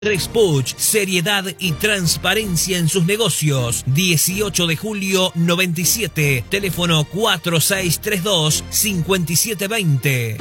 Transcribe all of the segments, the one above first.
Respuch, seriedad y transparencia en sus negocios. 18 de julio 97, teléfono 4632-5720.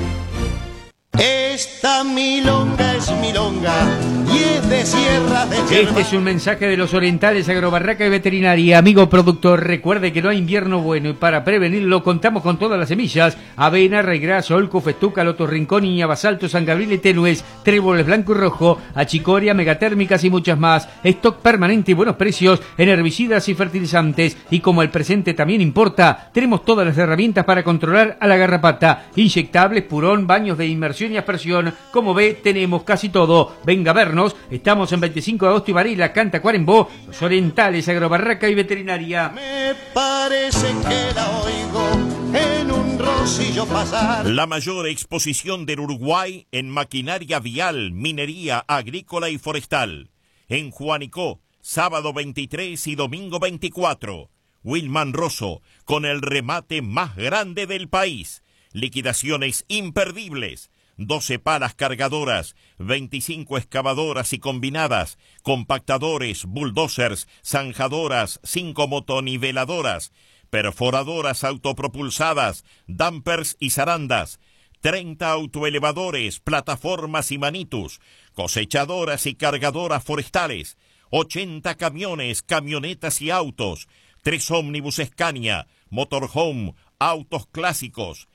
Esta milonga es milonga y es de Sierra de Cherva. Este es un mensaje de los Orientales Agrobarraca y Veterinaria. Amigo productor, recuerde que no hay invierno bueno y para prevenirlo contamos con todas las semillas: avena, raigras, olco, festuca, loto rincón, iña, basalto, San Gabriel y tenues, tréboles blanco y rojo, achicoria, megatérmicas y muchas más. Stock permanente y buenos precios en herbicidas y fertilizantes. Y como el presente también importa, tenemos todas las herramientas para controlar a la garrapata: inyectables, purón, baños de inmersión y aspersión. Como ve, tenemos casi todo. Venga a vernos. Estamos en 25 de agosto y Varela, Canta, Cuarembó. Los Orientales Agrobarraca y Veterinaria. Me parece que la oigo en un rocillo pasar. La mayor exposición del Uruguay en maquinaria vial, minería, agrícola y forestal. En Juanicó, sábado 23 y domingo 24. Wilman Rosso, con el remate más grande del país. Liquidaciones imperdibles. 12 palas cargadoras, 25 excavadoras y combinadas, compactadores, bulldozers, zanjadoras, 5 motoniveladoras, perforadoras autopropulsadas, dampers y zarandas, 30 autoelevadores, plataformas y manitus, cosechadoras y cargadoras forestales, 80 camiones, camionetas y autos, 3 ómnibus Scania, motorhome, autos clásicos,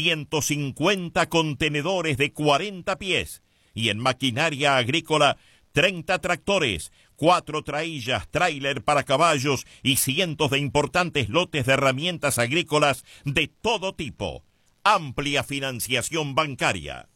150 contenedores de 40 pies y en maquinaria agrícola 30 tractores, 4 traillas, tráiler para caballos y cientos de importantes lotes de herramientas agrícolas de todo tipo. Amplia financiación bancaria.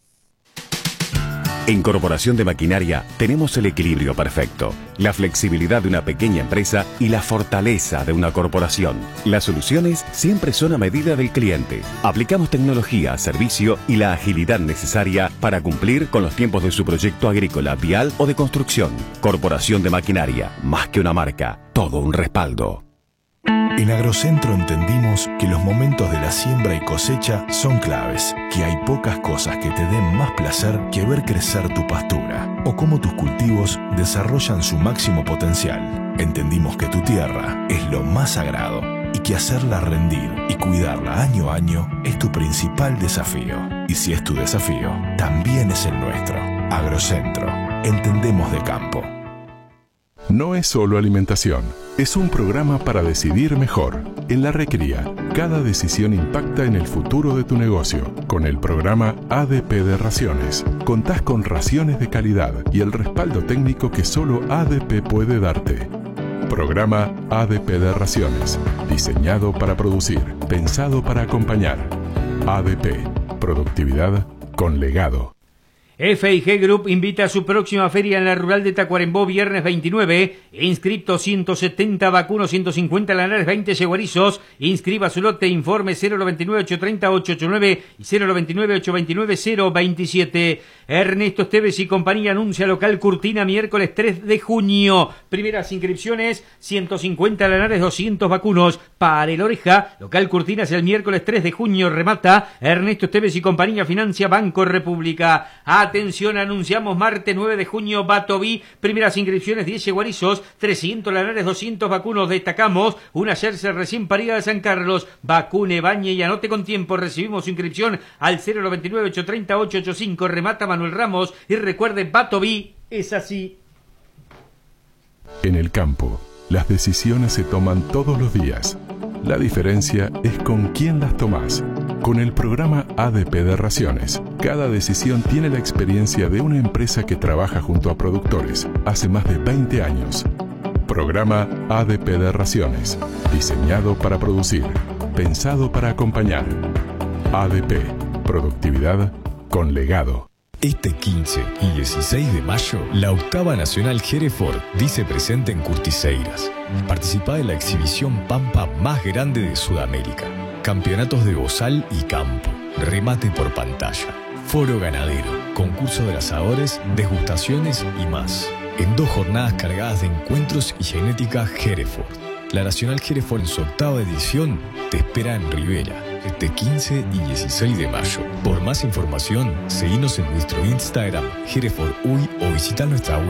En Corporación de Maquinaria tenemos el equilibrio perfecto, la flexibilidad de una pequeña empresa y la fortaleza de una corporación. Las soluciones siempre son a medida del cliente. Aplicamos tecnología, servicio y la agilidad necesaria para cumplir con los tiempos de su proyecto agrícola, vial o de construcción. Corporación de Maquinaria, más que una marca, todo un respaldo. En Agrocentro entendimos que los momentos de la siembra y cosecha son claves, que hay pocas cosas que te den más placer que ver crecer tu pastura o cómo tus cultivos desarrollan su máximo potencial. Entendimos que tu tierra es lo más sagrado y que hacerla rendir y cuidarla año a año es tu principal desafío. Y si es tu desafío, también es el nuestro. Agrocentro, entendemos de campo. No es solo alimentación, es un programa para decidir mejor. En La Recría, cada decisión impacta en el futuro de tu negocio. Con el programa ADP de Raciones, contás con raciones de calidad y el respaldo técnico que solo ADP puede darte. Programa ADP de Raciones, diseñado para producir, pensado para acompañar. ADP, productividad con legado. FIG Group invita a su próxima feria en la rural de Tacuarembó, viernes 29. Inscriptos 170, vacunos 150, lanares 20, yeguarizos. Inscriba su lote, informe 099-830-889 y 099-829-027. Ernesto Esteves y compañía anuncia local Curtina, miércoles 3 de junio. Primeras inscripciones, 150 lanares, 200 vacunos. Para el Oreja, local Curtinas el miércoles 3 de junio. Remata Ernesto Esteves y compañía, financia Banco República. Atención, anunciamos martes 9 de junio, Batoví, primeras inscripciones 10 yeguarizos, 300 lanares, 200 vacunos. Destacamos una jersey recién parida de San Carlos. Vacune, bañe y anote con tiempo. Recibimos su inscripción al 099-830-885. Remata Manuel Ramos y recuerde, Batoví es así. En el campo, las decisiones se toman todos los días. La diferencia es con quién las tomás. Con el programa ADP de Raciones, cada decisión tiene la experiencia de una empresa que trabaja junto a productores hace más de 20 años. Programa ADP de Raciones, diseñado para producir, pensado para acompañar. ADP, productividad con legado. Este 15 y 16 de mayo, la octava Nacional Hereford dice presente en Curtiseiras. Participa en la exhibición Pampa más grande de Sudamérica. Campeonatos de bozal y campo. Remate por pantalla. Foro ganadero. Concurso de asadores, degustaciones y más. En 2 jornadas cargadas de encuentros y genética Hereford. La Nacional Hereford en su 8ª edición te espera en Rivera este 15 y 16 de mayo. Por más información, seguinos en nuestro Instagram Hereford Uy o visita nuestra web